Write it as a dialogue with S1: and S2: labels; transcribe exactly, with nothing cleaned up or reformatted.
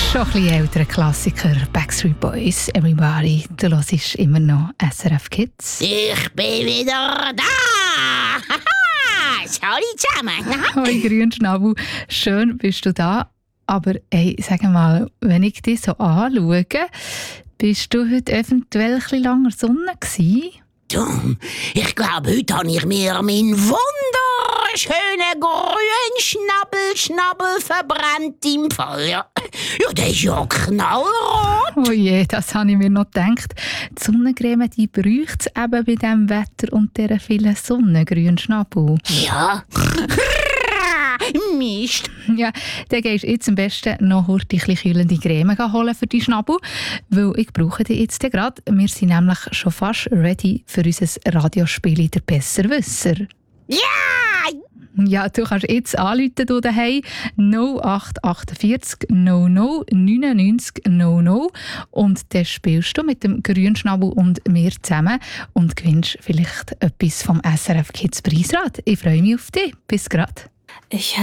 S1: Schon ein bisschen älterer Klassiker, Backstreet Boys, Everybody. Du hörst immer noch S R F Kids.
S2: Ich bin wieder da! Haha! Hallo zusammen!
S1: Hoi Grünschnabel, schön bist du da. Aber ey, sag mal, wenn ich dich so anschaue, bist du heute eventuell ein bisschen länger Sonne gewesen?
S2: Du, ich glaube, heute habe ich mir meinen wunderschönen grünen Schnabel, Schnabel verbrannt im Fall. Ja, ja, der ist ja knallrot.
S1: Oh je, das habe ich mir noch gedacht. Die Sonnencreme, die bräuchte es eben bei diesem Wetter und dieser vielen Sonne, Grünschnabel.
S2: Ja. Mist.
S1: Ja, dann gehst du jetzt am besten noch heute ein bisschen kühlende Creme holen für die Schnabel, weil ich brauche die jetzt gerade. Wir sind nämlich schon fast ready für unser Radiospiel «Der Besserwisser».
S2: Ja!
S1: Ja, du kannst jetzt anrufen, du daheim, null acht achtundvierzig null null neunundneunzig null null, und dann spielst du mit dem Grünschnabel und mir zusammen und gewinnst vielleicht etwas vom S R F Kids Preisrad. Ich freue mich auf dich. Bis grad.
S3: Ich